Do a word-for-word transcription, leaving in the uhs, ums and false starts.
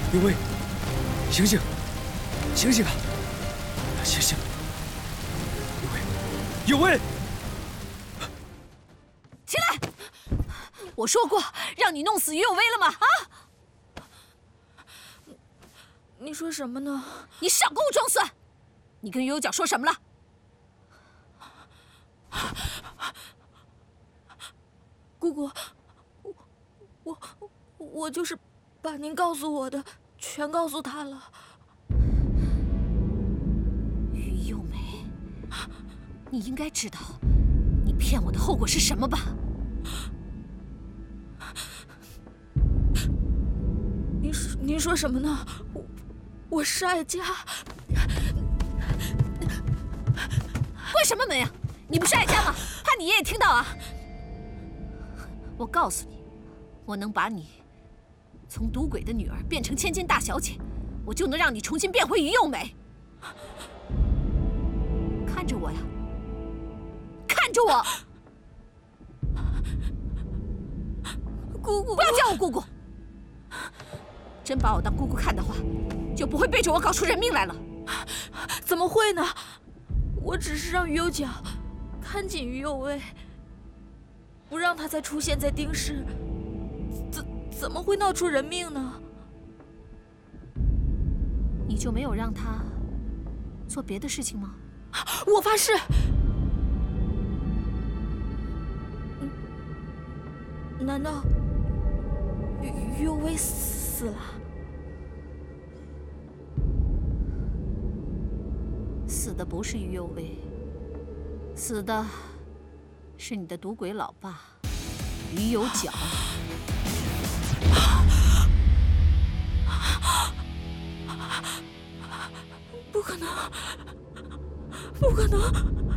有为，醒醒，醒醒啊！醒醒！有为，有为！ 起来！我说过让你弄死于有为了吗？啊！ 你说什么呢？ 你少给我装蒜！你跟于有角说什么了？ 姑姑，我我我就是把您告诉我的全告诉他了。 于幼梅，你应该知道你骗我的后果是什么吧？ 您说您说什么呢？我我是爱家。 关什么门呀？你不是爱家吗？怕你爷爷听到啊！我告诉你，我能把你从赌鬼的女儿变成千金大小姐，我就能让你重新变回于幼美。看着我呀，看着我！ 姑姑， 不要叫我姑姑！真把我当姑姑看的话，就不会背着我搞出人命来了。 怎么会呢？我只是让于有角看紧于有为，不让他再出现在丁氏，怎怎么会闹出人命呢？ 你就没有让他做别的事情吗？ 我发誓。难道于于有为死了？ 死的不是于有为，死的是你的赌鬼老爸于有角。 不可能，不可能！